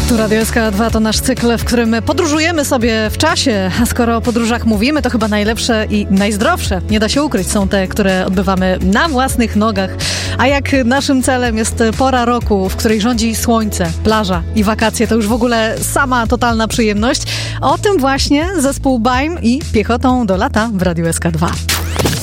Tu Radio SK2 to nasz cykl, w którym podróżujemy sobie w czasie, a skoro o podróżach mówimy, to chyba najlepsze i najzdrowsze, nie da się ukryć, są te, które odbywamy na własnych nogach. A jak naszym celem jest pora roku, w której rządzi słońce, plaża i wakacje, to już w ogóle sama totalna przyjemność. O tym właśnie zespół BAIM i Piechotą do lata w Radiu SK2.